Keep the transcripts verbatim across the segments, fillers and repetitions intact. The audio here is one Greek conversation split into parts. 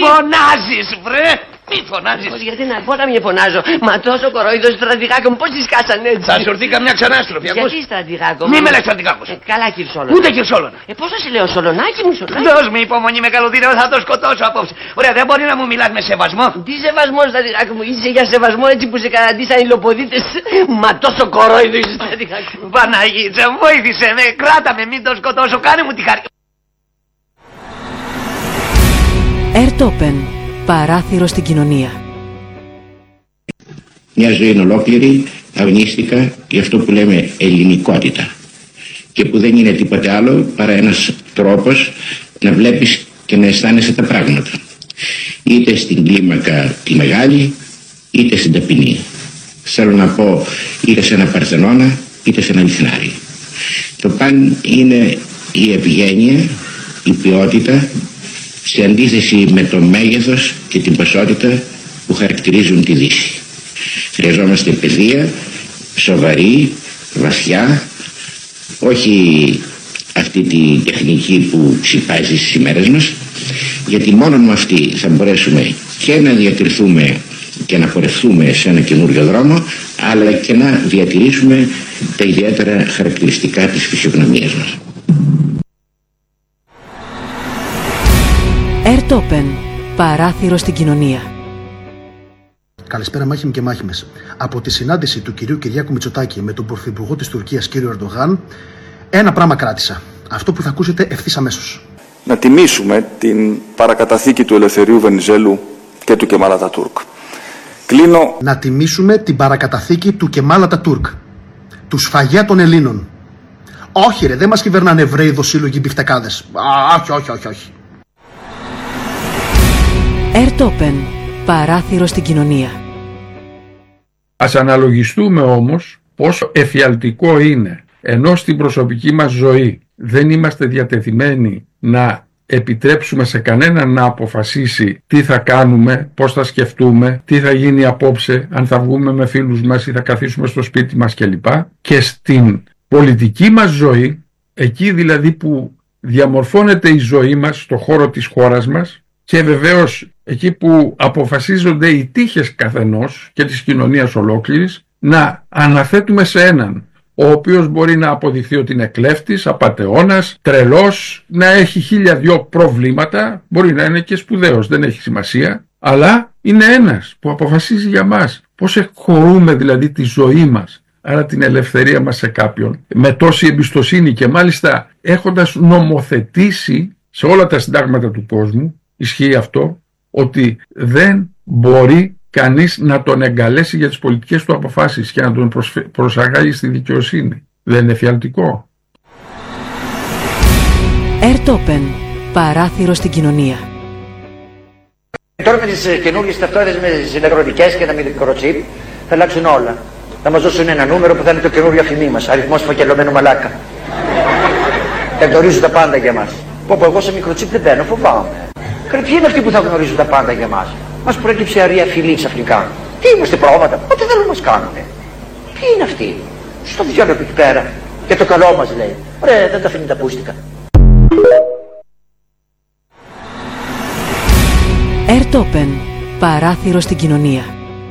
φωνάζεις, βρε! Μη φωνάζεις. Πώς, γιατί να πω να μην φωνάζω. Μα τόσο κορόιδο στρατηγάκο μου, πώς τις κάσανε έτσι. Θα σου έρθει καμιά ξανάστροφη. Γιατί στρατηγάκο μου. Μη με λες στρατηγάκος. Ε, καλά Κυρσόλωνα. Ούτε Κυρσόλωνα. Ε, πώς θα σε λέω Σολονάκι μου, Σολονάκι. Δώσ' με υπομονή με καλοδύναμο, θα το σκοτώσω απόψε. Ωραία, δεν μπορεί να μου μιλάς με σεβασμό. Τι σεβασμό στρατηγάκο μου, είσαι για σεβασμό έτσι που σε καταντήσαν οι λοποδίτες. Μα τόσο κορόιδο είσαι στρατηγάκο. Παναγίτσα, βοήθησε με, κράτα με, μην το σκοτώσω, κάνε μου τη χάρη. Ερτόπεν, παράθυρο στην κοινωνία. Μια ζωή ολόκληρη αγωνίστηκα για αυτό που λέμε ελληνικότητα και που δεν είναι τίποτε άλλο παρά ένας τρόπος να βλέπεις και να αισθάνεσαι τα πράγματα, είτε στην κλίμακα τη μεγάλη είτε στην ταπεινή. Θέλω να πω είτε σε ένα Παρθενώνα είτε σε ένα λιχνάρι. Το παν είναι η ευγένεια, η ποιότητα σε αντίθεση με το μέγεθος και την ποσότητα που χαρακτηρίζουν τη Δύση. Χρειαζόμαστε παιδεία σοβαρή, βαθιά, όχι αυτή τη τεχνική που ξυπάζει στις ημέρες μας, γιατί μόνο με αυτή θα μπορέσουμε και να διατηρηθούμε και να πορευθούμε σε ένα καινούριο δρόμο, αλλά και να διατηρήσουμε τα ιδιαίτερα χαρακτηριστικά της φυσιογνωμίας μας. Ερτόπεν, παράθυρο στην κοινωνία. Καλησπέρα μάχημοι και μάχημες. Από τη συνάντηση του κυρίου Κυριάκου Μητσοτάκη με τον πρωθυπουργό της Τουρκίας κύριο Ερντογάν, ένα πράγμα κράτησα. Αυτό που θα ακούσετε ευθύς αμέσως. Να τιμήσουμε την παρακαταθήκη του Ελευθερίου Βενιζέλου και του Κεμάλ Ατατούρκ. Κλείνω... Να τιμήσουμε την παρακαταθήκη του Κεμάλ Ατατούρκ. Του σφαγιά των Ελλήνων. Όχι ρε, δεν μας κυβερνάνε Εβραίοι δοσύλλογοι μπιφτεκάδες. Α, όχι, όχι, όχι, όχι. Ερτόπεν, παράθυρο στην κοινωνία. Ας αναλογιστούμε όμως πόσο εφιαλτικό είναι, ενώ στην προσωπική μας ζωή δεν είμαστε διατεθειμένοι να επιτρέψουμε σε κανέναν να αποφασίσει τι θα κάνουμε, πώς θα σκεφτούμε, τι θα γίνει απόψε, αν θα βγούμε με φίλους μας ή θα καθίσουμε στο σπίτι μας κλπ. Και στην πολιτική μας ζωή, εκεί δηλαδή που διαμορφώνεται η ζωή μας στο χώρο της χώρας μας, και βεβαίως εκεί που αποφασίζονται οι τύχες καθενός και της κοινωνίας ολόκληρης, να αναθέτουμε σε έναν ο οποίος μπορεί να αποδειχθεί ότι είναι κλέφτης, απατεώνας, τρελός, να έχει χίλια δυο προβλήματα, μπορεί να είναι και σπουδαίος, δεν έχει σημασία, αλλά είναι ένας που αποφασίζει για μας πώς εκχωρούμε δηλαδή τη ζωή μας, άρα την ελευθερία μας σε κάποιον, με τόση εμπιστοσύνη και μάλιστα έχοντας νομοθετήσει σε όλα τα συντάγματα του κόσμου. Ισχύει αυτό, ότι δεν μπορεί κανείς να τον εγκαλέσει για τις πολιτικές του αποφάσεις και να τον προσαγάγει στη δικαιοσύνη. Δεν είναι φιαλτικό. Ερτόπεν, παράθυρο στην κοινωνία. Τώρα με τις καινούργιες ταυτότητες με τις ηλεκτρονικές και τα μικροτσίπ θα αλλάξουν όλα. Θα μας δώσουν ένα νούμερο που θα είναι το καινούριο αφημί μας, αριθμός φακελωμένου μαλάκα. Θα γνωρίζουν τα πάντα για μας. Πω πω, εγώ σε μικροτσίπ δεν μπαίνω, φοβάμαι. Ποιοι είναι αυτοί που θα γνωρίζουν τα πάντα για μας? Μας προέκυψε αρία φυλή ξαφνικά. Τι είμαστε πρόβατα, ό,τι θέλουν να μας κάνουνε. Ποιοι είναι αυτοί? Στο διάλογο εκεί πέρα. Και το καλό μας λέει. Ωραία, δεν τα αφήνει τα πούστικα. Ερτόπεν, παράθυρο στην κοινωνία.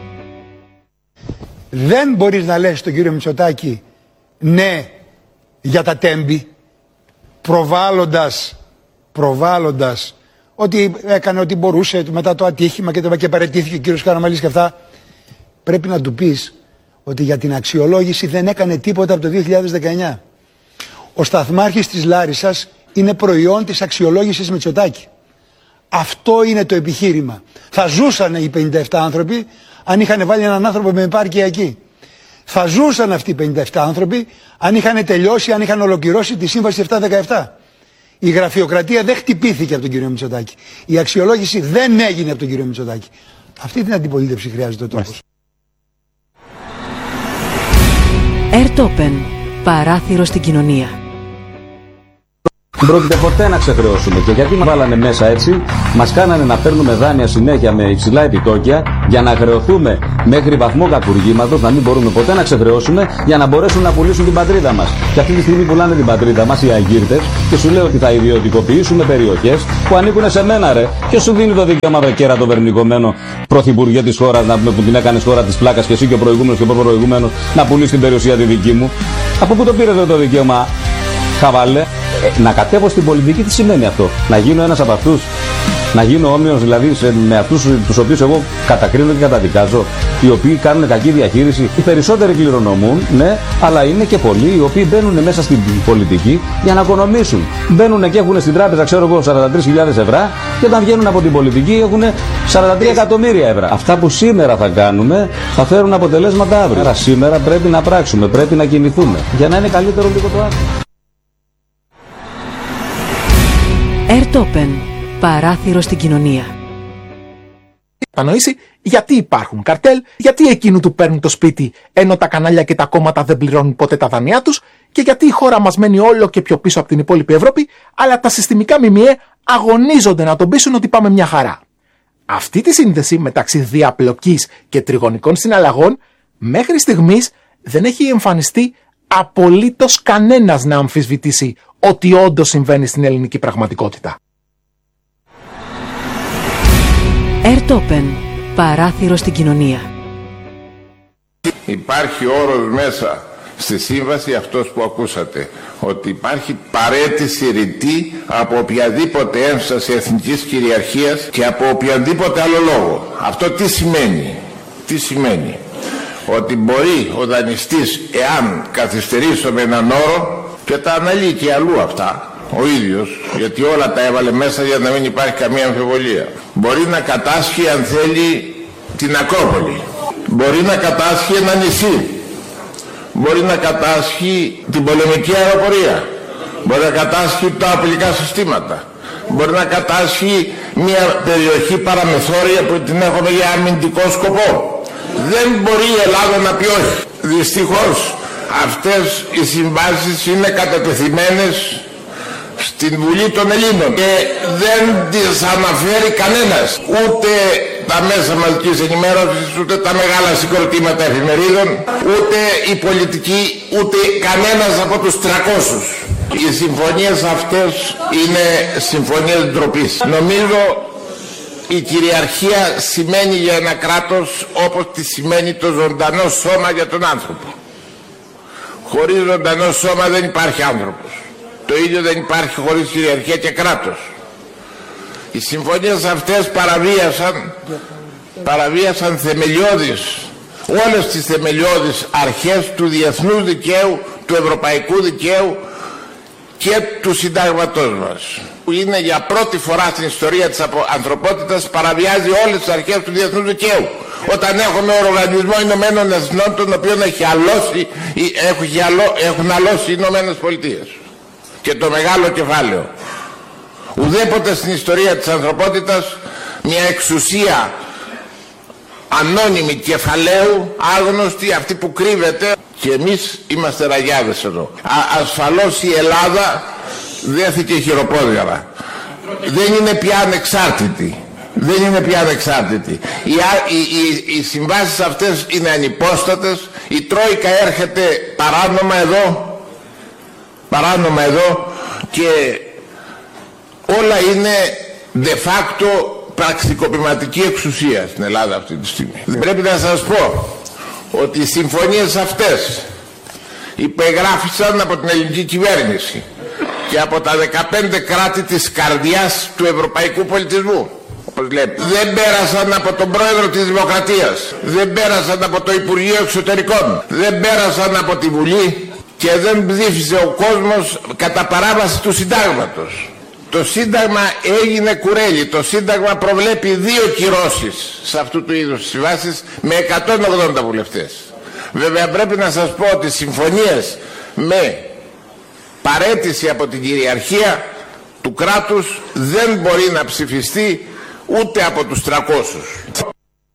Δεν μπορείς να λες στον κύριο Μητσοτάκη ναι για τα τέμπη, προβάλλοντας, προβάλλοντας ότι έκανε ό,τι μπορούσε μετά το ατύχημα και, το, και παραιτήθηκε ο κύριος Καραμαλής και αυτά. Πρέπει να του πεις ότι για την αξιολόγηση δεν έκανε τίποτα από το δύο χιλιάδες δεκαεννιά. Ο σταθμάρχης της Λάρισσας είναι προϊόν της αξιολόγησης Μητσοτάκη. Αυτό είναι το επιχείρημα. Θα ζούσαν οι πενήντα επτά άνθρωποι αν είχαν βάλει έναν άνθρωπο με επάρκεια εκεί. Θα ζούσαν αυτοί οι πενήντα επτά άνθρωποι αν είχαν τελειώσει, αν είχαν ολοκληρώσει τη σύμβαση επτακόσια δεκαεπτά. Η γραφειοκρατία δεν χτυπήθηκε από τον κύριο Μητσοτάκη. Η αξιολόγηση δεν έγινε από τον κύριο Μητσοτάκη. Αυτή την αντιπολίτευση χρειάζεται ο τόπος. Ερτόπεν, παράθυρο στην κοινωνία. Δεν πρόκειται ποτέ να ξεχρεώσουμε. Και γιατί μας βάλανε μέσα έτσι, μας κάνανε να παίρνουμε δάνεια συνέχεια με υψηλά επιτόκια, Για να χρεωθούμε μέχρι βαθμό κακουργήματος, να μην μπορούμε ποτέ να ξεχρεώσουμε, για να μπορέσουν να πουλήσουν την πατρίδα μας. Και αυτή τη στιγμή πουλάνε την πατρίδα μας οι αγύρτες και σου λέω ότι θα ιδιωτικοποιήσουμε περιοχές που ανήκουν σε μένα, ρε. Ποιος σου δίνει το δικαίωμα, βρε κέρατο βερνικωμένο πρωθυπουργέ της χώρας, να πούμε, που την έκανες χώρα της πλάκας και εσύ και ο προηγούμενος και ο προηγούμενος, να πουλήσει την περιουσία τη δική μου? Από πού το πήρες το δικαίωμα, χαβαλέ? Ε, να κατέβω στην πολιτική, τι σημαίνει αυτό? Να γίνω ένας από αυτούς? Να γίνω όμοιος δηλαδή σε, με αυτούς τους οποίους εγώ κατακρίνω και καταδικάζω, οι οποίοι κάνουν κακή διαχείριση? Οι περισσότεροι κληρονομούν, ναι, αλλά είναι και πολλοί οι οποίοι μπαίνουν μέσα στην πολιτική για να οικονομήσουν. Μπαίνουν και έχουν στην τράπεζα, ξέρω εγώ, σαράντα τρεις χιλιάδες ευρώ, και όταν βγαίνουν από την πολιτική έχουν σαράντα τρία εκατομμύρια ευρώ. Αυτά που σήμερα θα κάνουμε θα φέρουν αποτελέσματα αύριο. Άρα σήμερα πρέπει να πράξουμε, πρέπει να κινηθούμε για να είναι καλύτερο λίγο το αύριο. Ερτόπεν. Παράθυρο στην κοινωνία. Κατανοήσει γιατί υπάρχουν καρτέλ, γιατί εκείνου του παίρνουν το σπίτι ενώ τα κανάλια και τα κόμματα δεν πληρώνουν ποτέ τα δανειά τους, και γιατί η χώρα μας μένει όλο και πιο πίσω από την υπόλοιπη Ευρώπη, αλλά τα συστημικά ΜΜΕ αγωνίζονται να τον πείσουν ότι πάμε μια χαρά. Αυτή τη σύνδεση μεταξύ διαπλοκής και τριγωνικών συναλλαγών μέχρι στιγμής δεν έχει εμφανιστεί απολύτως κανένας να αμφισβητήσει ότι όντως συμβαίνει στην ελληνική πραγματικότητα. Ερτόπεν. Παράθυρο στην κοινωνία. Υπάρχει όρος μέσα στη σύμβαση αυτός που ακούσατε, ότι υπάρχει παραίτηση ρητή από οποιαδήποτε ένσταση εθνικής κυριαρχίας και από οποιαδήποτε άλλο λόγο. Αυτό τι σημαίνει? Τι σημαίνει? Ότι μπορεί ο δανειστής, εάν καθυστερήσει με έναν όρο, και τα αναλύει και αλλού αυτά ο ίδιος, γιατί όλα τα έβαλε μέσα για να μην υπάρχει καμία αμφιβολία, μπορεί να κατάσχει, αν θέλει, την Ακρόπολη, μπορεί να κατάσχει ένα νησί, μπορεί να κατάσχει την πολεμική αεροπορία, μπορεί να κατάσχει τα οπλικά συστήματα, μπορεί να κατάσχει μια περιοχή παραμεθόρια που την έχουμε για αμυντικό σκοπό. Δεν μπορεί η Ελλάδα να πει όχι. Δυστυχώς αυτές οι συμβάσεις είναι κατατεθειμένες στην Βουλή των Ελλήνων και δεν τις αναφέρει κανένας, ούτε τα μέσα μαζικής ενημέρωσης, ούτε τα μεγάλα συγκροτήματα εφημερίδων, ούτε οι πολιτικοί, ούτε κανένας από τους τριακόσιους. Οι συμφωνίες αυτές είναι συμφωνίες ντροπής. Νομίζω η κυριαρχία σημαίνει για ένα κράτος όπως τη σημαίνει το ζωντανό σώμα για τον άνθρωπο. Χωρίς ζωντανό σώμα δεν υπάρχει άνθρωπος. Το ίδιο δεν υπάρχει χωρίς κυριαρχία και κράτος. Οι συμφωνίες αυτές παραβίασαν, παραβίασαν θεμελιώδεις, όλες τις θεμελιώδεις αρχές του διεθνούς δικαίου, του ευρωπαϊκού δικαίου και του συντάγματός μας, που είναι για πρώτη φορά στην ιστορία της ανθρωπότητας παραβιάζει όλες τις αρχές του διεθνούς δικαίου. Όταν έχουμε Οργανισμό Ηνωμένων Εθνών, τον οποίο έχει αλώσει, έχουν αλώσει οι Ηνωμένες Πολιτείες και το μεγάλο κεφάλαιο. Ουδέποτε στην ιστορία της ανθρωπότητας μια εξουσία ανώνυμη κεφαλαίου, άγνωστη, αυτή που κρύβεται, και εμείς είμαστε ραγιάδες εδώ. Α, ασφαλώς η Ελλάδα δέθηκε χειροπόδαρα. Δεν είναι πια ανεξάρτητη. Δεν είναι πια ανεξάρτητη. Οι, οι, οι, οι συμβάσεις αυτές είναι ανυπόστατες. Η Τρόικα έρχεται παράνομα εδώ, παράνομα εδώ, και όλα είναι de facto πραξικοπηματική εξουσία στην Ελλάδα αυτή τη στιγμή. Δεν πρέπει να σας πω ότι οι συμφωνίες αυτές υπεγράφησαν από την ελληνική κυβέρνηση και από τα δεκαπέντε κράτη της καρδιάς του ευρωπαϊκού πολιτισμού. Όπως λέτε. Δεν πέρασαν από τον πρόεδρο της Δημοκρατίας, δεν πέρασαν από το Υπουργείο Εξωτερικών, δεν πέρασαν από τη Βουλή και δεν ψήφισε ο κόσμος κατά παράβαση του συντάγματος. Το Σύνταγμα έγινε κουρέλι. Το Σύνταγμα προβλέπει δύο κυρώσεις σε αυτού του είδους συμβάσεις με εκατόν ογδόντα βουλευτές. Βέβαια πρέπει να σας πω ότι συμφωνίες με παραίτηση από την κυριαρχία του κράτους δεν μπορεί να ψηφιστεί ούτε από τους τριακόσιους.